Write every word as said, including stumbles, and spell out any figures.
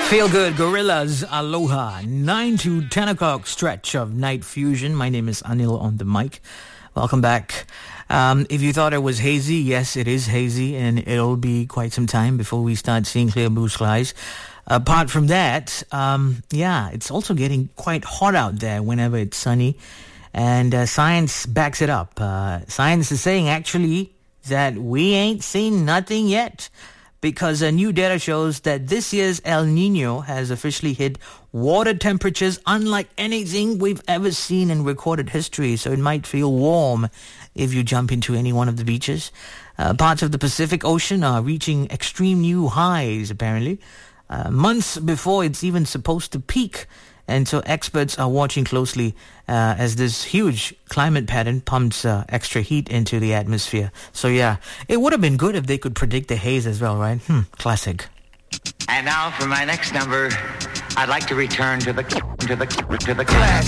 Feel good, Gorillas, Aloha. nine to ten o'clock stretch of Night Fusion. My name is Anil on the mic. Welcome back. Um, if you thought it was hazy, yes, it is hazy, and it'll be quite some time before we start seeing clear blue skies. Apart from that, um, yeah, it's also getting quite hot out there whenever it's sunny, and uh, science backs it up. Uh, science is saying, actually, that we ain't seen nothing yet, because a new data shows that this year's El Nino has officially hit water temperatures unlike anything we've ever seen in recorded history. So it might feel warm if you jump into any one of the beaches. Uh, parts of the Pacific Ocean are reaching extreme new highs, apparently, uh, months before it's even supposed to peak. And so experts are watching closely uh, as this huge climate pattern pumps uh, extra heat into the atmosphere. So yeah, it would have been good if they could predict the haze as well, right? Hmm, classic. And now for my next number, I'd like to return to the to the to the class.